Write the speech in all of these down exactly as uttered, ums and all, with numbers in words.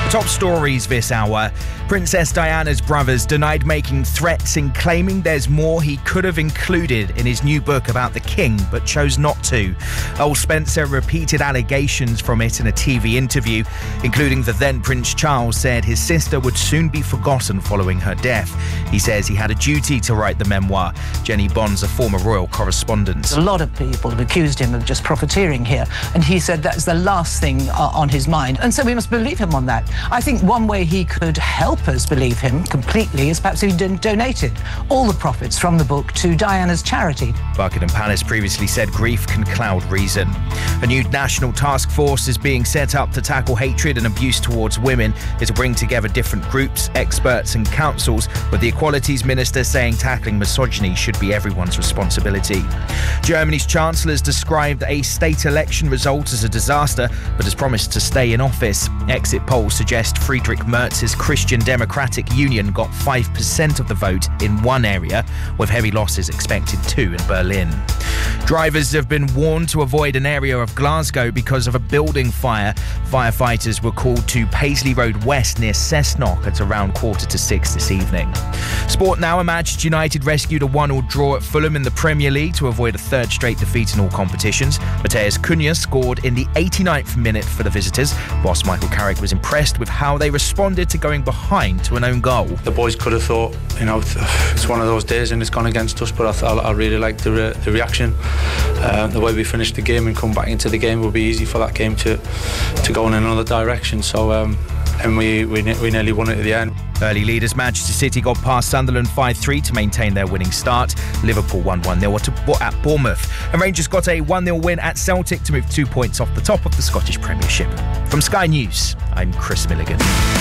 Top stories this hour. Princess Diana's brothers denied making threats in claiming there's more he could have included in his new book about the king, but chose not to. Earl Spencer repeated allegations from it in a T V interview, including that then Prince Charles said his sister would soon be forgotten following her death. He says he had a duty to write the memoir. Jenny Bond's a former royal correspondent. A lot of people have accused him of just profiteering here, and he said that's the last thing uh, on his mind, and so we must believe him on that. I think one way he could help us believe him completely is perhaps if he don- donated all the profits from the book to Diana's charity. Buckingham Palace previously said grief can cloud reason. A new national task force is being set up to tackle hatred and abuse towards women. It'll bring together different groups, experts and councils, with the Equalities Minister saying tackling misogyny should be everyone's responsibility. Germany's Chancellor has described a state election result as a disaster, but has promised to stay in office. Exit polls suggest Friedrich Merz's Christian Democratic Union got five percent of the vote in one area, with heavy losses expected too in Berlin. Drivers have been warned to avoid an area of Glasgow because of a building fire. Firefighters were called to Paisley Road West near Cessnock at around quarter to six this evening. Sport now. Manchester United rescued a one-all draw at Fulham in the Premier League to avoid a third straight defeat in all competitions. Matheus Cunha scored in the eighty-ninth minute for the visitors, whilst Michael Carrick was impressed with how they responded to going behind to an own goal. The boys could have thought, you know, it's one of those days and it's gone against us, but I, th- I really liked the, re- the reaction. Uh, the way we finished the game and come back into the game would be easy for that game to to go in another direction. So, um, and we, we we nearly won it at the end. Early leaders Manchester City got past Sunderland five three to maintain their winning start. Liverpool won one nil at Bournemouth. And Rangers got a one nil win at Celtic to move two points off the top of the Scottish Premiership. From Sky News, I'm Chris Milligan.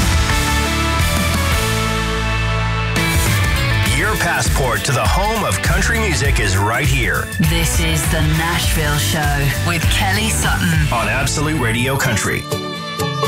Your passport to the home of country music is right here. This is The Nashville Show with Kelly Sutton on Absolute Radio Country.